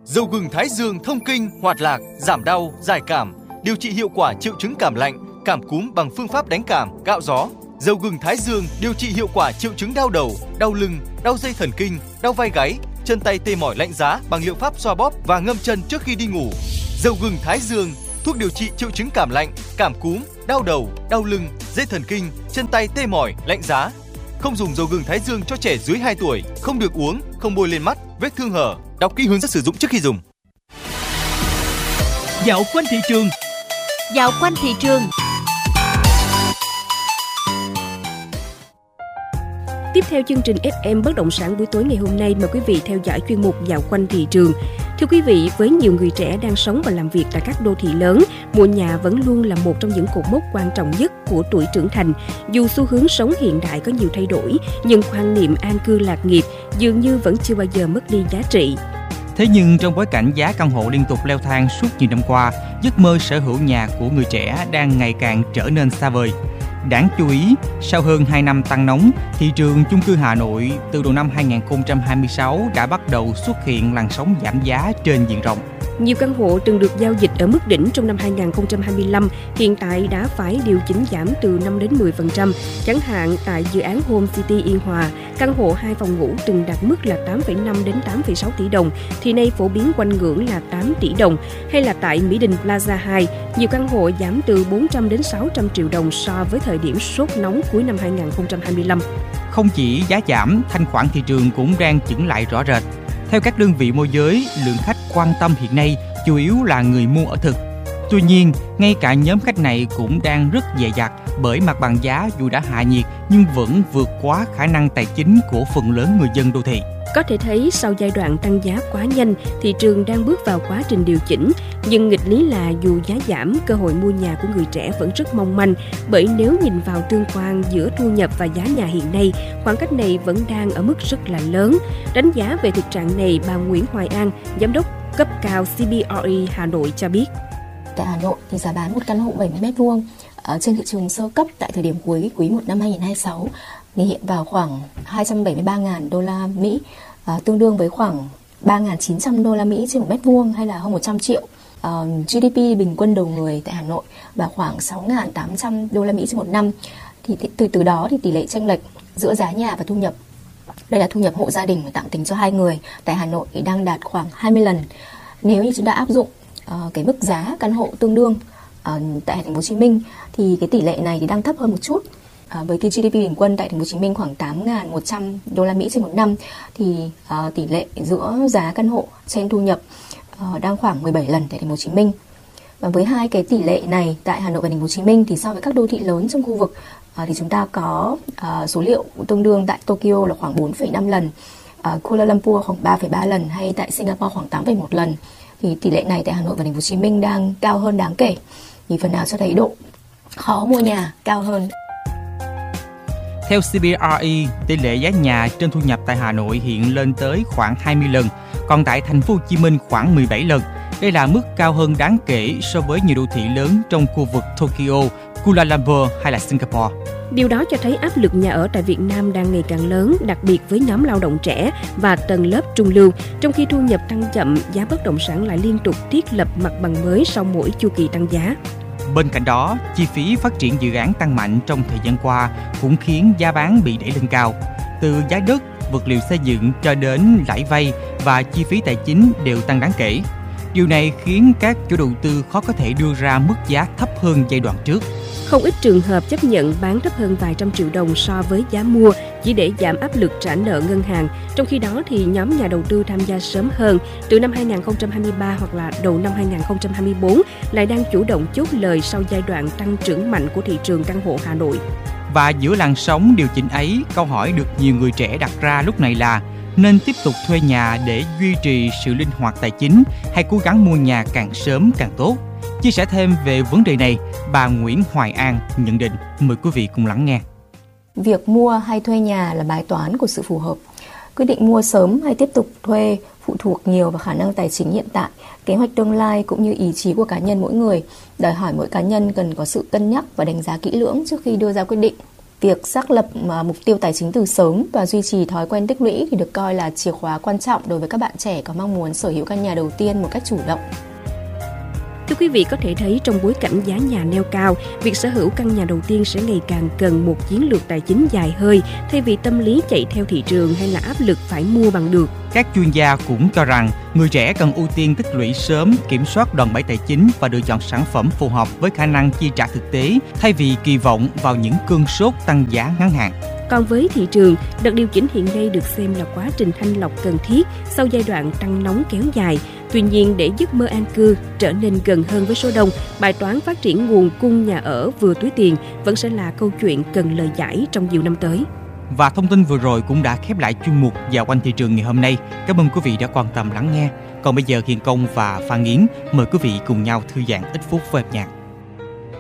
Dầu gừng Thái Dương thông kinh, hoạt lạc, giảm đau, giải cảm, điều trị hiệu quả triệu chứng cảm lạnh, cảm cúm bằng phương pháp đánh cảm, cạo gió. Dầu gừng Thái Dương điều trị hiệu quả triệu chứng đau đầu, đau lưng, đau dây thần kinh, đau vai gáy, chân tay tê mỏi lạnh giá bằng liệu pháp xoa bóp và ngâm chân trước khi đi ngủ. Dầu gừng Thái Dương, thuốc điều trị triệu chứng cảm lạnh, cảm cúm, đau đầu, đau lưng, dây thần kinh, chân tay tê mỏi, lạnh giá. Không dùng dầu gừng Thái Dương cho trẻ dưới 2 tuổi, không được uống, không bôi lên mắt, vết thương hở. Đọc kỹ hướng dẫn sử dụng trước khi dùng. Dạo quanh thị trường. Dạo quanh thị trường. Tiếp theo chương trình FM Bất động sản buổi tối ngày hôm nay, mời quý vị theo dõi chuyên mục Dạo quanh thị trường. Thưa quý vị, với nhiều người trẻ đang sống và làm việc tại các đô thị lớn, mua nhà vẫn luôn là một trong những cột mốc quan trọng nhất của tuổi trưởng thành. Dù xu hướng sống hiện đại có nhiều thay đổi, nhưng quan niệm an cư lạc nghiệp dường như vẫn chưa bao giờ mất đi giá trị. Thế nhưng trong bối cảnh giá căn hộ liên tục leo thang suốt nhiều năm qua, giấc mơ sở hữu nhà của người trẻ đang ngày càng trở nên xa vời. Đáng chú ý, sau hơn 2 năm tăng nóng, thị trường chung cư Hà Nội từ đầu năm 2026 đã bắt đầu xuất hiện làn sóng giảm giá trên diện rộng. Nhiều căn hộ từng được giao dịch ở mức đỉnh trong năm 2025 hiện tại đã phải điều chỉnh giảm từ 5 đến 10%. Chẳng hạn tại dự án Home City Yên Hòa, căn hộ 2 phòng ngủ từng đạt mức là 8,5 đến 8,6 tỷ đồng thì nay phổ biến quanh ngưỡng là 8 tỷ đồng. Hay là tại Mỹ Đình Plaza 2, nhiều căn hộ giảm từ 400 đến 600 triệu đồng so với thời điểm sốt nóng cuối năm 2025. Không chỉ giá giảm, thanh khoản thị trường cũng đang chững lại rõ rệt. Theo các đơn vị môi giới, lượng khách quan tâm hiện nay chủ yếu là người mua ở thực. Tuy nhiên, ngay cả nhóm khách này cũng đang rất dè dặt bởi mặt bằng giá dù đã hạ nhiệt nhưng vẫn vượt quá khả năng tài chính của phần lớn người dân đô thị. Có thể thấy sau giai đoạn tăng giá quá nhanh, thị trường đang bước vào quá trình điều chỉnh. Nhưng nghịch lý là dù giá giảm, cơ hội mua nhà của người trẻ vẫn rất mong manh. Bởi nếu nhìn vào tương quan giữa thu nhập và giá nhà hiện nay, khoảng cách này vẫn đang ở mức rất là lớn. Đánh giá về thực trạng này, bà Nguyễn Hoài An, giám đốc cấp cao CBRE Hà Nội cho biết. Tại Hà Nội thì giá bán một căn hộ 70 m2 trên thị trường sơ cấp tại thời điểm cuối quý 1 năm 2026 thì hiện vào khoảng 273.000 đô la Mỹ, tương đương với khoảng 3.900 đô la Mỹ trên 1 m2 hay là hơn 100 triệu. GDP bình quân đầu người tại Hà Nội vào khoảng 6.800 đô la Mỹ trên một năm. Thì từ đó thì tỷ lệ chênh lệch giữa giá nhà và thu nhập, đây là thu nhập hộ gia đình tạm tính cho 2 người tại Hà Nội thì đang đạt khoảng 20 lần. Nếu như chúng ta áp dụng cái mức giá căn hộ tương đương tại thành phố Hồ Chí Minh thì cái tỷ lệ này thì đang thấp hơn một chút. Với cái GDP bình quân tại thành phố Hồ Chí Minh khoảng 8.100 đô la Mỹ trên một năm thì tỷ lệ giữa giá căn hộ trên thu nhập đang khoảng 17 lần tại thành phố Hồ Chí Minh. Và với hai cái tỷ lệ này tại Hà Nội và thành phố Hồ Chí Minh thì so với các đô thị lớn trong khu vực thì chúng ta có số liệu tương đương tại Tokyo là khoảng 4,5 lần, Kuala Lumpur khoảng 3,3 lần hay tại Singapore khoảng 8,1 lần. Thì tỷ lệ này tại Hà Nội và thành phố Hồ Chí Minh đang cao hơn đáng kể. Thì phần nào cho thấy độ khó mua nhà cao hơn. Theo CBRE, tỷ lệ giá nhà trên thu nhập tại Hà Nội hiện lên tới khoảng 20 lần, còn tại thành phố Hồ Chí Minh khoảng 17 lần. Đây là mức cao hơn đáng kể so với nhiều đô thị lớn trong khu vực Tokyo, Kuala Lumpur hay là Singapore. Điều đó cho thấy áp lực nhà ở tại Việt Nam đang ngày càng lớn, đặc biệt với nhóm lao động trẻ và tầng lớp trung lưu. Trong khi thu nhập tăng chậm, giá bất động sản lại liên tục thiết lập mặt bằng mới sau mỗi chu kỳ tăng giá. Bên cạnh đó, chi phí phát triển dự án tăng mạnh trong thời gian qua cũng khiến giá bán bị đẩy lên cao. Từ giá đất, vật liệu xây dựng cho đến lãi vay và chi phí tài chính đều tăng đáng kể. Điều này khiến các chủ đầu tư khó có thể đưa ra mức giá thấp hơn giai đoạn trước. Không ít trường hợp chấp nhận bán thấp hơn vài trăm triệu đồng so với giá mua chỉ để giảm áp lực trả nợ ngân hàng. Trong khi đó thì nhóm nhà đầu tư tham gia sớm hơn từ năm 2023 hoặc là đầu năm 2024 lại đang chủ động chốt lời sau giai đoạn tăng trưởng mạnh của thị trường căn hộ Hà Nội. Và giữa làn sóng điều chỉnh ấy, câu hỏi được nhiều người trẻ đặt ra lúc này là nên tiếp tục thuê nhà để duy trì sự linh hoạt tài chính hay cố gắng mua nhà càng sớm càng tốt? Chia sẻ thêm về vấn đề này, bà Nguyễn Hoài An nhận định. Mời quý vị cùng lắng nghe. Việc mua hay thuê nhà là bài toán của sự phù hợp. Quyết định mua sớm hay tiếp tục thuê phụ thuộc nhiều vào khả năng tài chính hiện tại, kế hoạch tương lai cũng như ý chí của cá nhân mỗi người, đòi hỏi mỗi cá nhân cần có sự cân nhắc và đánh giá kỹ lưỡng trước khi đưa ra quyết định. Việc xác lập mục tiêu tài chính từ sớm và duy trì thói quen tích lũy thì được coi là chìa khóa quan trọng đối với các bạn trẻ có mong muốn sở hữu căn nhà đầu tiên một cách chủ động. Thưa quý vị, có thể thấy trong bối cảnh giá nhà neo cao, việc sở hữu căn nhà đầu tiên sẽ ngày càng cần một chiến lược tài chính dài hơi thay vì tâm lý chạy theo thị trường hay là áp lực phải mua bằng được. Các chuyên gia cũng cho rằng người trẻ cần ưu tiên tích lũy sớm, kiểm soát đòn bẩy tài chính và lựa chọn sản phẩm phù hợp với khả năng chi trả thực tế thay vì kỳ vọng vào những cơn sốt tăng giá ngắn hạn. Còn với thị trường, đợt điều chỉnh hiện nay được xem là quá trình thanh lọc cần thiết sau giai đoạn tăng nóng kéo dài. Tuy nhiên, để giấc mơ an cư trở nên gần hơn với số đông, bài toán phát triển nguồn cung nhà ở vừa túi tiền vẫn sẽ là câu chuyện cần lời giải trong nhiều năm tới. Và thông tin vừa rồi cũng đã khép lại chuyên mục Dạo quanh thị trường ngày hôm nay. Cảm ơn quý vị đã quan tâm lắng nghe. Còn bây giờ Hiền Công và Phan Nghiến mời quý vị cùng nhau thư giãn ít phút với âm nhạc.